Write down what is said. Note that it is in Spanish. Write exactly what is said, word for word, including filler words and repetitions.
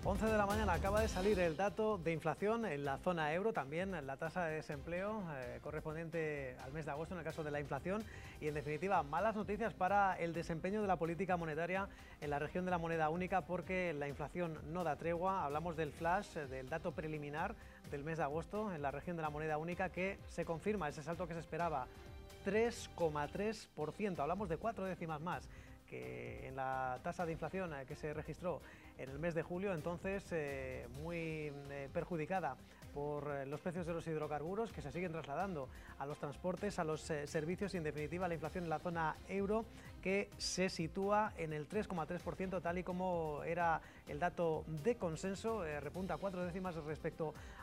once de la mañana acaba de salir el dato de inflación en la zona euro, también la tasa de desempleo eh, correspondiente al mes de agosto en el caso de la inflación y en definitiva malas noticias para el desempeño de la política monetaria en la región de la moneda única porque la inflación no da tregua. Hablamos del flash, del dato preliminar del mes de agosto en la región de la moneda única que se confirma ese salto que se esperaba, tres coma tres por ciento, hablamos de cuatro décimas más que en la tasa de inflación que se registró en el mes de julio, entonces eh, muy eh, perjudicada por eh, los precios de los hidrocarburos que se siguen trasladando a los transportes, a los eh, servicios y en definitiva la inflación en la zona euro que se sitúa en el tres coma tres por ciento tal y como era el dato de consenso, eh, repunta cuatro décimas respecto